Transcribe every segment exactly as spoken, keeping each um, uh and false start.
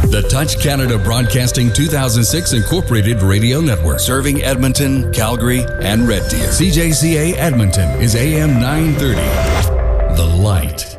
The Touch Canada Broadcasting two thousand six Incorporated Radio Network, serving Edmonton, Calgary, and Red Deer. C J C A Edmonton is A M nine thirty. The Light.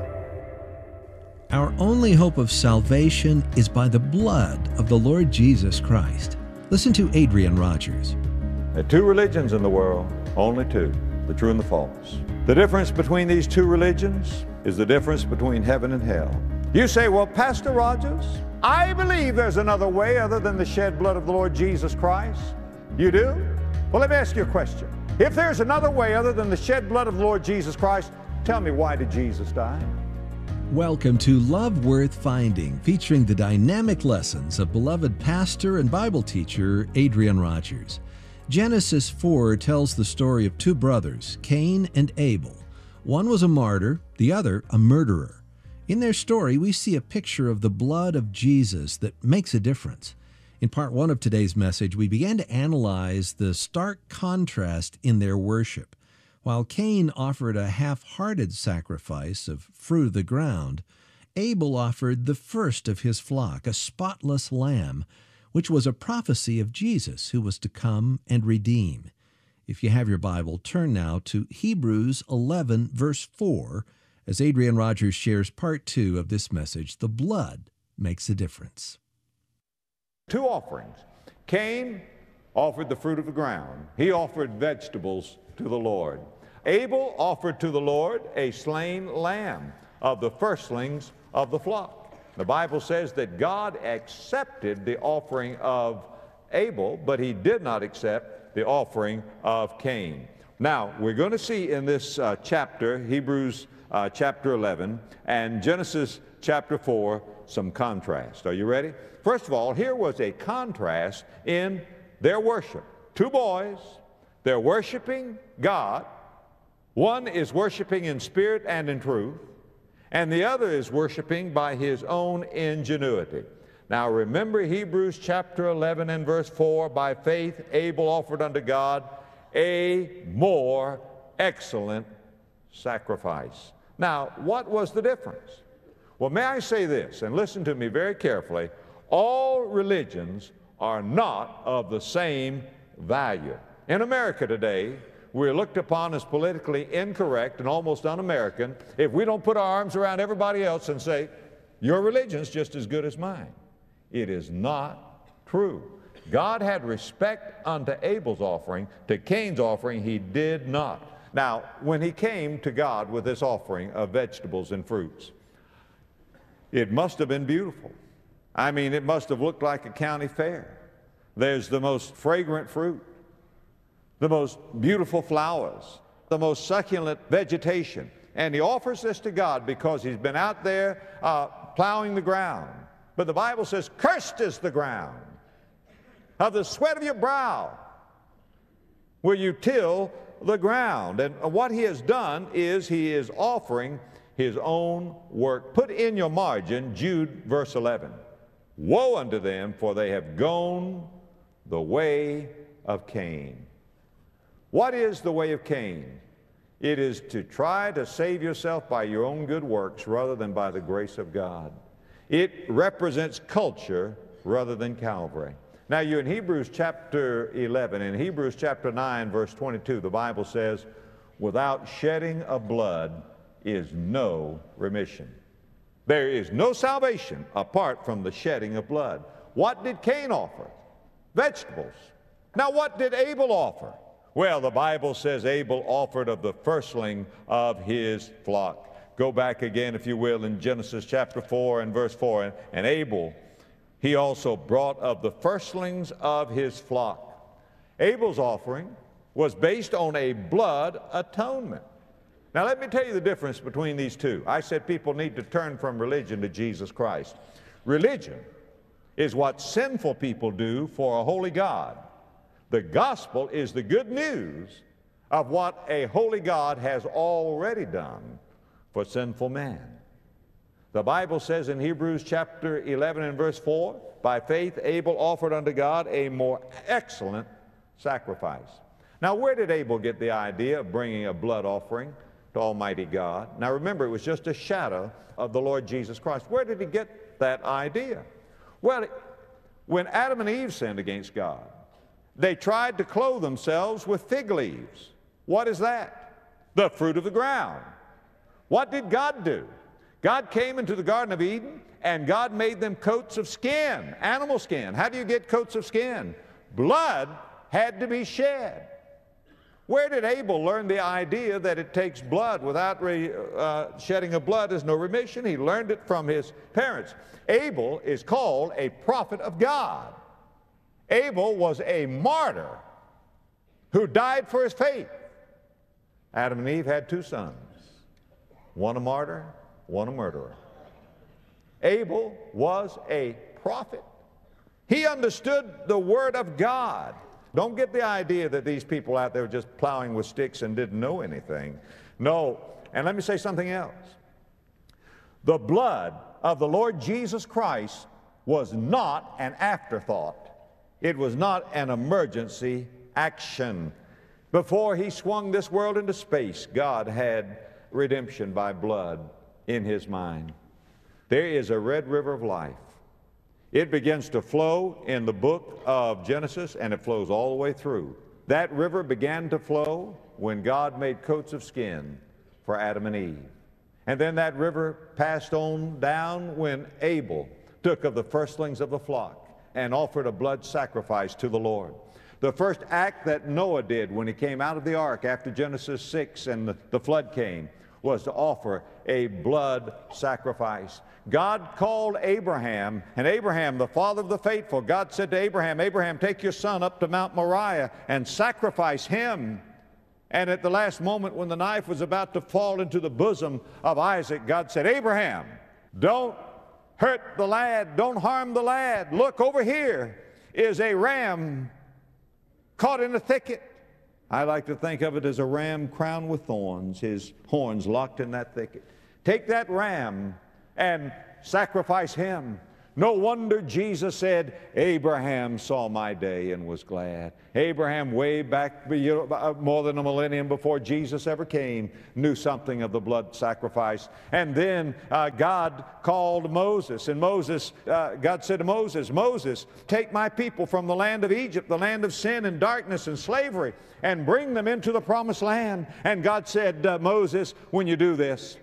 Our only hope of salvation is by the blood of the Lord Jesus Christ. Listen to Adrian Rogers. There are two religions in the world, only two, the true and the false. The difference between these two religions is the difference between heaven and hell. You say, well, Pastor Rogers, I believe there's another way other than the shed blood of the Lord Jesus Christ. You do? Well, let me ask you a question. If there's another way other than the shed blood of the Lord Jesus Christ, tell me, why did Jesus die? Welcome to Love Worth Finding, featuring the dynamic lessons of beloved pastor and Bible teacher Adrian Rogers. Genesis four tells the story of two brothers, Cain and Abel. One was a martyr, the other a murderer. In their story, we see a picture of the blood of Jesus that makes a difference. In part one of today's message, we began to analyze the stark contrast in their worship. While Cain offered a half-hearted sacrifice of fruit of the ground, Abel offered the first of his flock, a spotless lamb, which was a prophecy of Jesus who was to come and redeem. If you have your Bible, turn now to Hebrews eleven, verse four, as Adrian Rogers shares part two of this message, The Blood Makes a Difference. Two offerings. Cain offered the fruit of the ground. He offered vegetables to the Lord. Abel offered to the Lord a slain lamb of the firstlings of the flock. The Bible says that God accepted the offering of Abel, but he did not accept the offering of Cain. Now, we're going to see in this uh, chapter, Hebrews uh, chapter eleven and Genesis chapter four, some contrast. Are you ready? First of all, here was a contrast in their worship. Two boys, they're worshiping God. One is worshiping in spirit and in truth, and the other is worshiping by his own ingenuity. Now remember Hebrews chapter eleven and verse four, by faith Abel offered unto God a more excellent sacrifice. Now, what was the difference? Well, may I say this, and listen to me very carefully. All religions are not of the same value. In America today, we're looked upon as politically incorrect and almost un-American if we don't put our arms around everybody else and say, your religion's just as good as mine. It is not true. God had respect unto Abel's offering. To Cain's offering, he did not. Now, when he came to God with this offering of vegetables and fruits, it must have been beautiful. I mean, it must have looked like a county fair. There's the most fragrant fruit, the most beautiful flowers, the most succulent vegetation. And he offers this to God because he's been out there uh, plowing the ground. But the Bible says, cursed is the ground. Of the sweat of your brow will you till the ground. And what he has done is he is offering his own work. Put in your margin Jude verse eleven. Woe unto them, for they have gone the way of Cain. What is the way of Cain? It is to try to save yourself by your own good works rather than by the grace of God. It represents culture rather than Calvary. Now, you in Hebrews chapter eleven, in Hebrews chapter nine, verse twenty-two, the Bible says, without shedding of blood is no remission. There is no salvation apart from the shedding of blood. What did Cain offer? Vegetables. Now, what did Abel offer? Well, the Bible says Abel offered of the firstling of his flock. Go back again, if you will, in Genesis chapter four and verse four. And, and Abel, he also brought of the firstlings of his flock. Abel's offering was based on a blood atonement. Now, let me tell you the difference between these two. I said people need to turn from religion to Jesus Christ. Religion is what sinful people do for a holy God. The gospel is the good news of what a holy God has already done for sinful man. The Bible says in Hebrews chapter eleven and verse four, by faith Abel offered unto God a more excellent sacrifice. Now, where did Abel get the idea of bringing a blood offering to Almighty God? Now, remember, it was just a shadow of the Lord Jesus Christ. Where did he get that idea? Well, when Adam and Eve sinned against God, they tried to clothe themselves with fig leaves. What is that? The fruit of the ground. What did God do? God came into the Garden of Eden, and God made them coats of skin, animal skin. How do you get coats of skin? Blood had to be shed. Where did Abel learn the idea that it takes blood? Without re, uh, shedding of blood is no remission? He learned it from his parents. Abel is called a prophet of God. Abel was a martyr who died for his faith. Adam and Eve had two sons, one a martyr, one a murderer. Abel was a prophet. He understood the Word of God. Don't get the idea that these people out there were just plowing with sticks and didn't know anything. No, and let me say something else. The blood of the Lord Jesus Christ was not an afterthought. It was not an emergency action. Before he swung this world into space, God had redemption by blood in his mind. There is a red river of life. It begins to flow in the book of Genesis, and it flows all the way through. That river began to flow when God made coats of skin for Adam and Eve. And then that river passed on down when Abel took of the firstlings of the flock and offered a blood sacrifice to the Lord. The first act that Noah did when he came out of the ark after Genesis six and the, the flood came was to offer a blood sacrifice. God called Abraham, and Abraham, the father of the faithful, God said to Abraham, Abraham, take your son up to Mount Moriah and sacrifice him. And at the last moment when the knife was about to fall into the bosom of Isaac, God said, Abraham, don't hurt the lad, don't harm the lad. Look, over here is a ram caught in a thicket. I like to think of it as a ram crowned with thorns, his horns locked in that thicket. Take that ram and sacrifice him. No wonder Jesus said, Abraham saw my day and was glad. Abraham, way back more than a millennium before Jesus ever came, knew something of the blood sacrifice. And then uh, God called Moses, and Moses, uh, God said to Moses, Moses, take my people from the land of Egypt, the land of sin and darkness and slavery, and bring them into the promised land. And God said, uh, Moses, when you do this,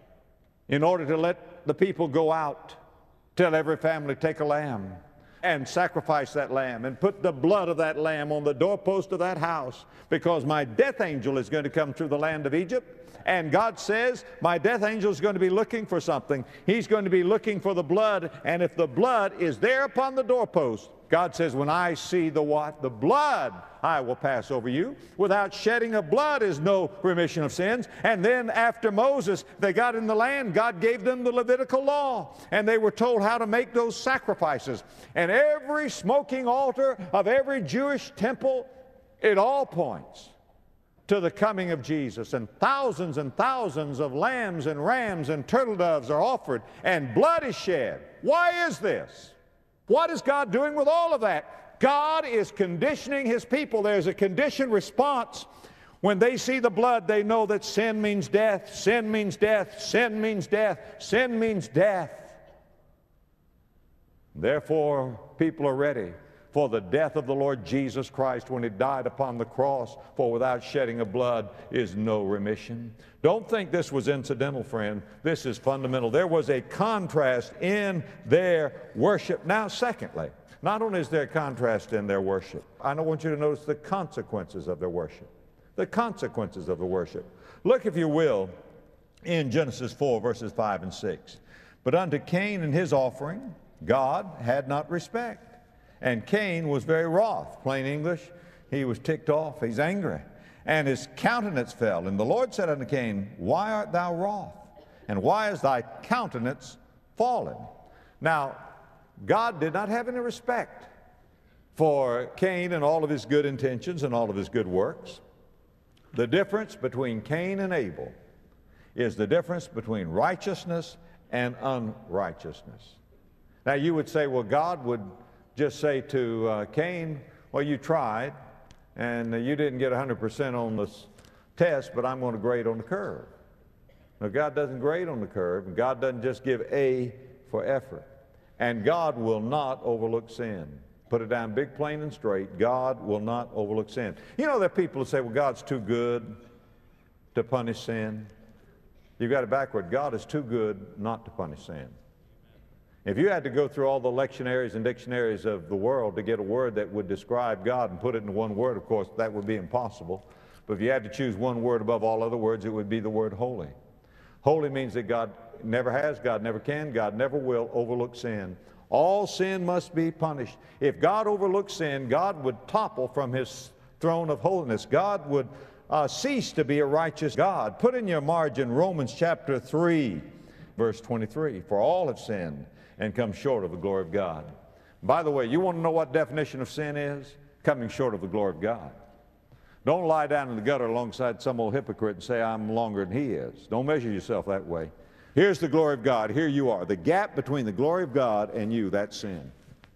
in order to let the people go out, tell every family, take a lamb and sacrifice that lamb and put the blood of that lamb on the doorpost of that house, because my death angel is going to come through the land of Egypt. And God says, my death angel is going to be looking for something. He's going to be looking for the blood, and if the blood is there upon the doorpost, God says, when I see the what? The blood, I will pass over you. Without shedding of blood is no remission of sins. And then after Moses, they got in the land, God gave them the Levitical law, and they were told how to make those sacrifices. And every smoking altar of every Jewish temple, it all points to the coming of Jesus. And thousands and thousands of lambs and rams and turtle doves are offered, and blood is shed. Why is this? What is God doing with all of that? God is conditioning his people. There's a conditioned response. When they see the blood, they know that sin means death, sin means death, sin means death, sin means death. Therefore, people are ready for the death of the Lord Jesus Christ when he died upon the cross, for without shedding of blood is no remission. Don't think this was incidental, friend. This is fundamental. There was a contrast in their worship. Now, secondly, not only is there a contrast in their worship, I want you to notice the consequences of their worship. The consequences of the worship. Look, if you will, in Genesis four, verses five and six. But unto Cain and his offering, God had not respect. And Cain was very wroth. Plain English, he was ticked off. He's angry. And his countenance fell. And the Lord said unto Cain, why art thou wroth? And why is thy countenance fallen? Now, God did not have any respect for Cain and all of his good intentions and all of his good works. The difference between Cain and Abel is the difference between righteousness and unrighteousness. Now, you would say, well, God would just say to uh, Cain, well, you tried, and uh, you didn't get one hundred percent on this test, but I'm going to grade on the curve. Now, God doesn't grade on the curve, and God doesn't just give A for effort. And God will not overlook sin. Put it down big, plain, and straight. God will not overlook sin. You know, there are people who say, well, God's too good to punish sin. You've got it backward. God is too good not to punish sin. If you had to go through all the lectionaries and dictionaries of the world to get a word that would describe God and put it in one word, of course, that would be impossible. But if you had to choose one word above all other words, it would be the word holy. Holy means that God never has, God never can, God never will overlook sin. All sin must be punished. If God overlooked sin, God would topple from his throne of holiness. God would uh, cease to be a righteous God. Put in your margin Romans chapter three, verse twenty-three. For all have sinned and come short of the glory of God. By the way, you want to know what definition of sin is? Coming short of the glory of God. Don't lie down in the gutter alongside some old hypocrite and say, I'm longer than he is. Don't measure yourself that way. Here's the glory of God. Here you are. The gap between the glory of God and you, that's sin.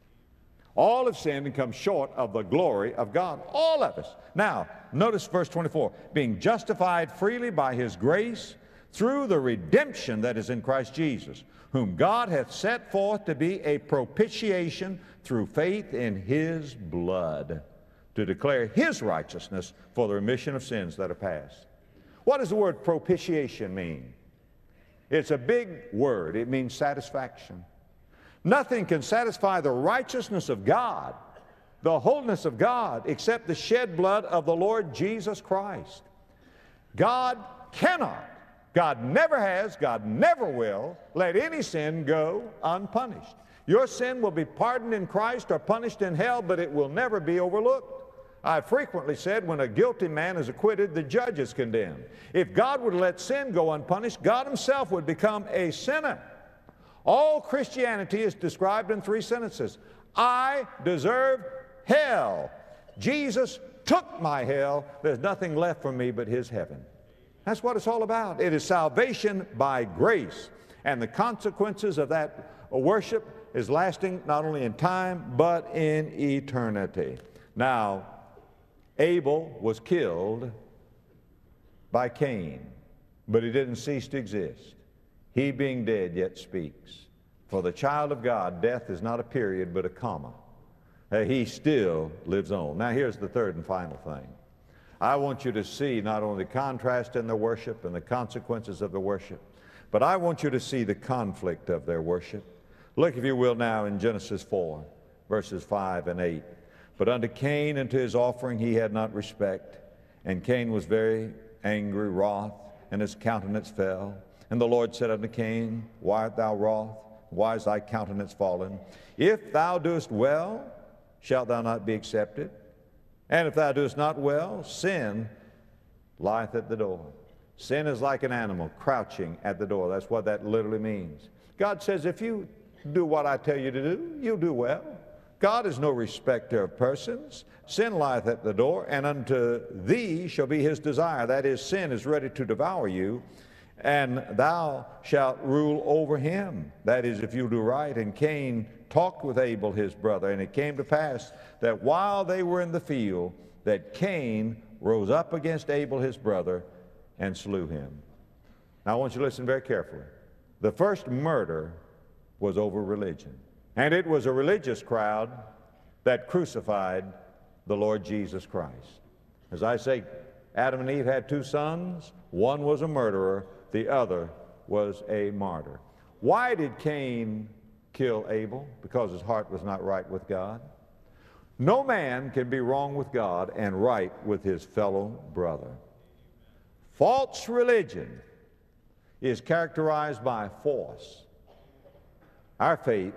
All have sinned and come short of the glory of God. All of us. Now, notice verse twenty-four. Being justified freely by his grace through the redemption that is in Christ Jesus, whom God hath set forth to be a propitiation through faith in his blood, to declare his righteousness for the remission of sins that are past. What does the word propitiation mean? It's a big word. It means satisfaction. Nothing can satisfy the righteousness of God, the holiness of God, except the shed blood of the Lord Jesus Christ. God cannot, God never has, God never will let any sin go unpunished. Your sin will be pardoned in Christ or punished in hell, but it will never be overlooked. I've frequently said when a guilty man is acquitted, the judge is condemned. If God would let sin go unpunished, God himself would become a sinner. All Christianity is described in three sentences. I deserve hell. Jesus took my hell. There's nothing left for me but his heaven. That's what it's all about. It is salvation by grace. And the consequences of that worship is lasting not only in time, but in eternity. Now, Abel was killed by Cain, but he didn't cease to exist. He being dead yet speaks. For the child of God, death is not a period but a comma. Uh, he still lives on. Now here's the third and final thing. I want you to see not only the contrast in their worship and the consequences of the worship, but I want you to see the conflict of their worship. Look, if you will, now in Genesis four, verses five and eight. But unto Cain and to his offering he had not respect. And Cain was very angry, wroth, and his countenance fell. And the Lord said unto Cain, Why art thou wroth? Why is thy countenance fallen? If thou doest well, shalt thou not be accepted? And if thou doest not well, sin lieth at the door. Sin is like an animal crouching at the door. That's what that literally means. God says, if you do what I tell you to do, you'll do well. God is no respecter of persons. Sin lieth at the door, and unto thee shall be his desire. That is, sin is ready to devour you, and thou shalt rule over him. That is, if you do right. And Cain talked with Abel his brother, and it came to pass that while they were in the field, that Cain rose up against Abel his brother and slew him. Now I want you to listen very carefully. The first murder was over religion. And it was a religious crowd that crucified the Lord Jesus Christ. As I say, Adam and Eve had two sons. One was a murderer. The other was a martyr. Why did Cain kill Abel? Because his heart was not right with God. No man can be wrong with God and right with his fellow brother. False religion is characterized by force. Our faith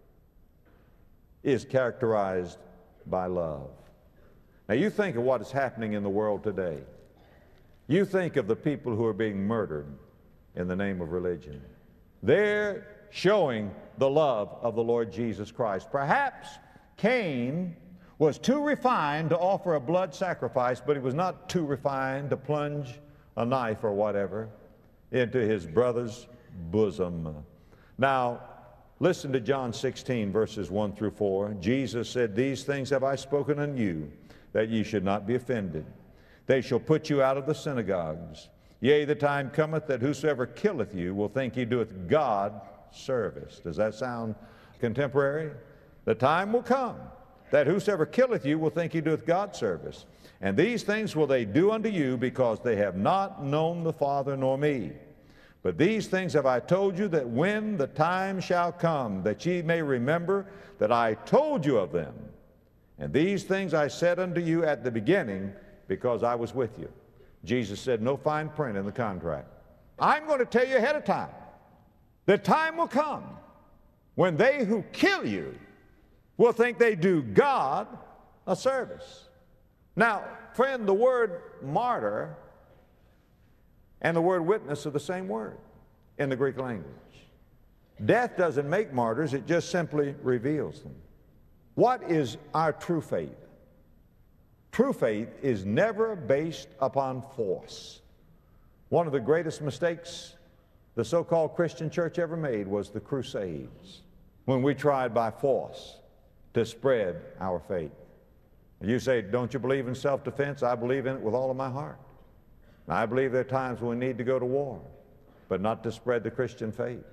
is characterized by love. Now you think of what is happening in the world today. You think of the people who are being murdered in the name of religion. They're showing the love of the Lord Jesus Christ. Perhaps Cain was too refined to offer a blood sacrifice, but he was not too refined to plunge a knife or whatever into his brother's bosom. Now, listen to John sixteen, verses one through four. Jesus said, These things have I spoken unto you, that ye should not be offended. They shall put you out of the synagogues. Yea, the time cometh that whosoever killeth you will think he doeth God service. Does that sound contemporary, the time will come that whosoever killeth you will think he doeth God service. And these things will they do unto you, because they have not known the Father nor me. But these things have I told you, that when the time shall come, that ye may remember that I told you of them. And these things I said unto you at the beginning, because I was with you. Jesus said, no fine print in the contract. I'm going to tell you ahead of time. The time will come when they who kill you will think they do God a service. Now, friend, the word martyr and the word witness are the same word in the Greek language. Death doesn't make martyrs, it just simply reveals them. What is our true faith? True faith is never based upon force. One of the greatest mistakes the so-called Christian church ever made was the Crusades, when we tried by force to spread our faith. You say, don't you believe in self-defense? I believe in it with all of my heart. I believe there are times when we need to go to war, but not to spread the Christian faith.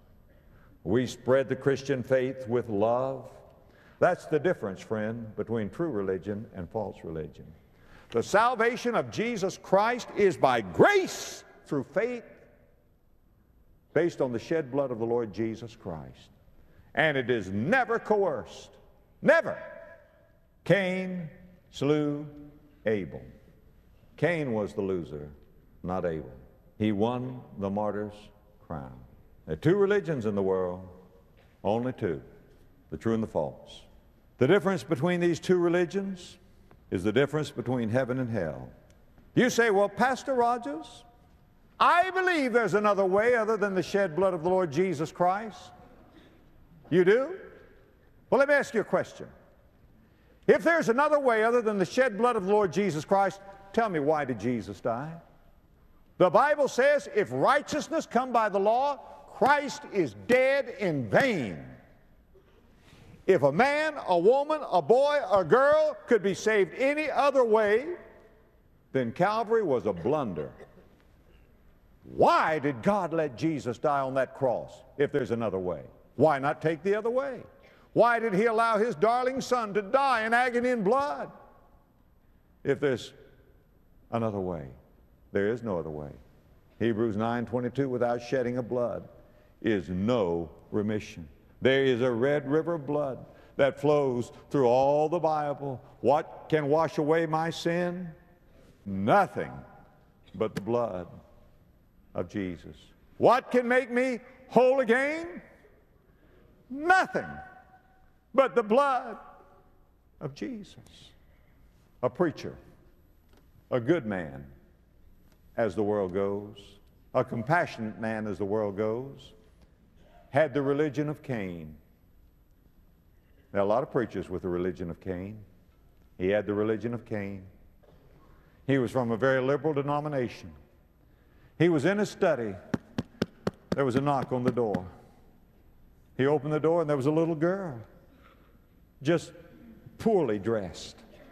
We spread the Christian faith with love. That's the difference, friend, between true religion and false religion. The salvation of Jesus Christ is by grace through faith, based on the shed blood of the Lord Jesus Christ. And it is never coerced. Never. Cain slew Abel. Cain was the loser, not Abel. He won the martyr's crown. There are two religions in the world, only two, the true and the false. The difference between these two religions is the difference between heaven and hell. You say, well, Pastor Rogers, I believe there's another way other than the shed blood of the Lord Jesus Christ. You do? Well, let me ask you a question. If there's another way other than the shed blood of the Lord Jesus Christ, tell me, why did Jesus die? The Bible says, if righteousness come by the law, Christ is dead in vain. If a man, a woman, a boy, a girl could be saved any other way, then Calvary was a blunder. Why did God let Jesus die on that cross if there's another way? Why not take the other way? Why did he allow his darling son to die in agony and blood if there's another way? There is no other way. Hebrews nine twenty-two, without shedding of blood is no remission. There is a red river of blood that flows through all the Bible. What can wash away my sin? Nothing but the blood of Jesus. What can make me whole again? Nothing but the blood of Jesus. A preacher, a good man, as the world goes, a compassionate man as the world goes, had the religion of Cain. There are a lot of preachers with the religion of Cain. He had the religion of Cain. He was from a very liberal denomination. He was in his study. There was a knock on the door. He opened the door and there was a little girl, just poorly dressed.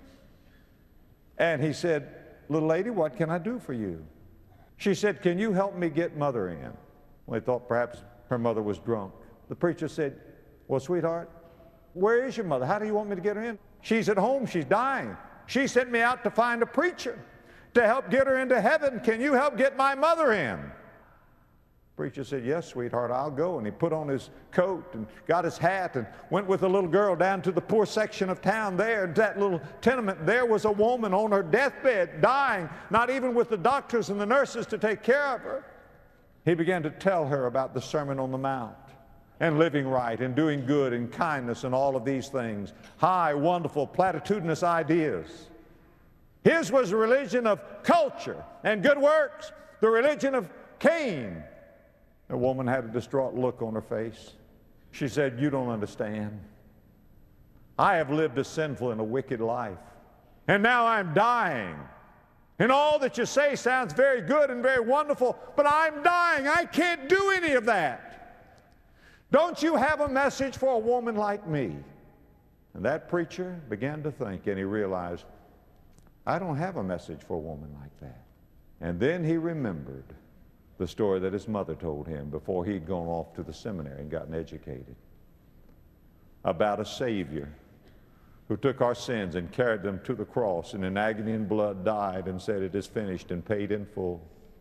And he said, little lady, what can I do for you? She said, can you help me get mother in? Well, they thought perhaps her mother was drunk. The preacher said, well, sweetheart, where is your mother? How do you want me to get her in? She's at home. She's dying. She sent me out to find a preacher to help get her into heaven. Can you help get my mother in? The preacher said, yes, sweetheart, I'll go. And he put on his coat and got his hat and went with the little girl down to the poor section of town there. In that little tenement, there was a woman on her deathbed, dying, not even with the doctors and the nurses to take care of her. He began to tell her about the Sermon on the Mount and living right and doing good and kindness and all of these things. High, wonderful, platitudinous ideas. His was a religion of culture and good works, the religion of Cain. The woman had a distraught look on her face. She said, you don't understand. I have lived a sinful and a wicked life, and now I'm dying. And all that you say sounds very good and very wonderful, but I'm dying. I can't do any of that. Don't you have a message for a woman like me? And that preacher began to think, and he realized, I don't have a message for a woman like that. And then he remembered the story that his mother told him before he'd gone off to the seminary and gotten educated. about a Savior who took our sins and carried them to the cross and in agony and blood died and said, "It is finished," and paid in full.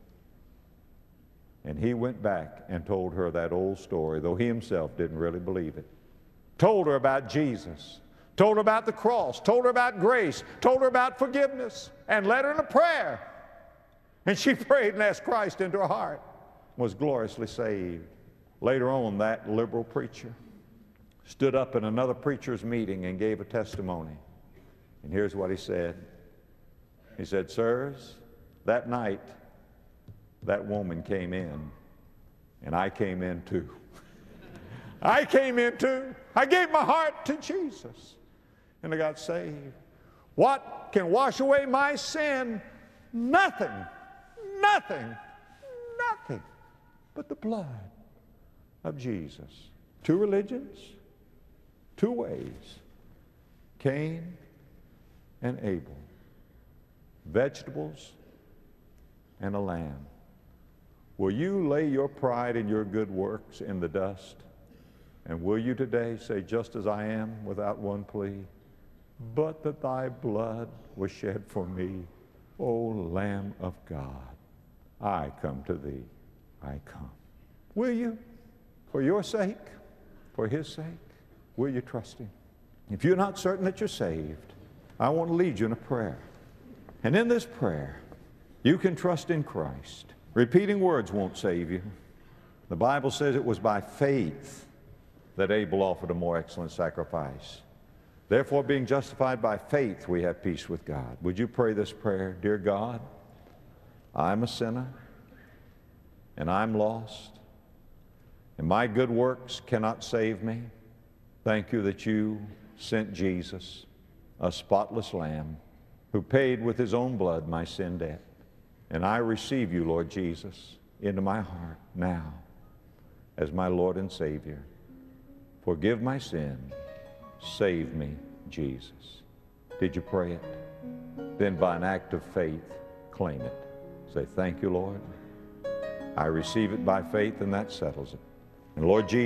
And he went back and told her that old story, though he himself didn't really believe it. Told her about Jesus, told her about the cross, told her about grace, told her about forgiveness, and led her in a prayer. And she prayed and asked Christ into her heart, was gloriously saved. Later on, that liberal preacher stood up in another preacher's meeting and gave a testimony. And here's what he said. He said, "Sirs, that night, that woman came in, and I came in too. I came in too. I gave my heart to Jesus, and I got saved. What can wash away my sin? Nothing, nothing, nothing but the blood of Jesus." Two religions, two ways, Cain and Abel, vegetables and a lamb. Will you lay your pride and your good works in the dust? And will you today say, "Just as I am, without one plea, but that thy blood was shed for me, O Lamb of God, I come to thee, I come." Will you? For your sake, for his sake, will you trust him? If you're not certain that you're saved, I want to lead you in a prayer. And in this prayer, you can trust in Christ. Repeating words won't save you. The Bible says it was by faith that Abel offered a more excellent sacrifice. Therefore, being justified by faith, we have peace with God. Would you pray this prayer? Dear God, I'm a sinner, and I'm lost, and my good works cannot save me. Thank you that you sent Jesus, a spotless lamb, who paid with his own blood my sin debt. And I receive you, Lord Jesus, into my heart now as my Lord and Savior. Forgive my sin. Save me, Jesus. Did you pray it? Then by an act of faith, claim it. Say, "Thank you, Lord. I receive it by faith," and that settles it. And Lord Jesus,